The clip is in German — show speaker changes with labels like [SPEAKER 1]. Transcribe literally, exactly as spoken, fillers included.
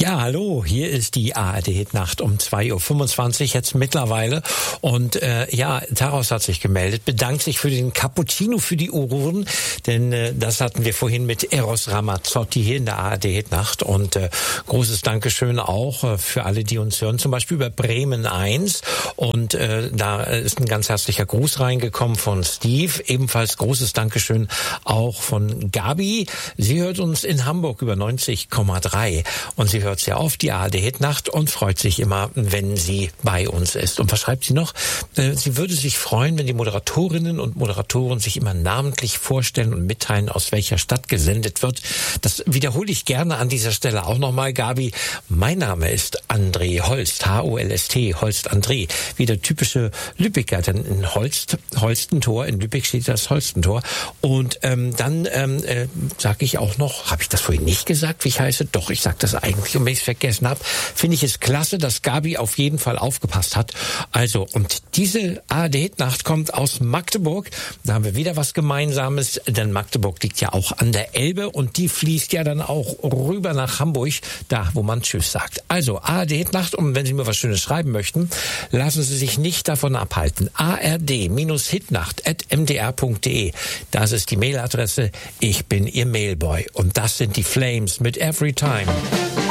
[SPEAKER 1] Ja, hallo, hier ist die A R D-Hitnacht um zwei Uhr fünfundzwanzig jetzt mittlerweile. Und äh, ja, Taros hat sich gemeldet, bedankt sich für den Cappuccino für die Ohren, denn äh, das hatten wir vorhin mit Eros Ramazzotti hier in der A R D-Hitnacht. Und äh, großes Dankeschön auch äh, für alle, die uns hören, zum Beispiel über Bremen eins. Und äh, da ist ein ganz herzlicher Gruß reingekommen von Steve. Ebenfalls großes Dankeschön auch von Gabi. Sie hört uns in Hamburg über neunzig Komma drei und sie hört sehr oft die A R D-Hitnacht und freut sich immer, wenn sie bei uns ist. Und was schreibt sie noch? Sie würde sich freuen, wenn die Moderatorinnen und Moderatoren sich immer namentlich vorstellen und mitteilen, aus welcher Stadt gesendet wird. Das wiederhole ich gerne an dieser Stelle auch nochmal, Gabi. Mein Name ist André Holst, H O L S T, Holst André, wie der typische Lübecker, denn in Holst, Holstentor, in Lübeck steht das Holstentor. Und ähm, dann ähm, äh, sage ich auch noch, habe ich das vorhin nicht gesagt, wie ich heiße? Doch, ich sage das eigentlich, und wenn ich es vergessen habe, finde ich es klasse, dass Gabi auf jeden Fall aufgepasst hat. Also, und diese A R D-Hitnacht kommt aus Magdeburg. Da haben wir wieder was Gemeinsames, denn Magdeburg liegt ja auch an der Elbe und die fließt ja dann auch rüber nach Hamburg, da wo man Tschüss sagt. Also, A R D-Hitnacht, und wenn Sie mir was Schönes schreiben möchten, lassen Sie sich nicht davon abhalten. A R D-Hitnacht at m d r punkt d e. Das ist die Mailadresse. Ich bin Ihr Mailboy. Und das sind die Flames mit Every Time.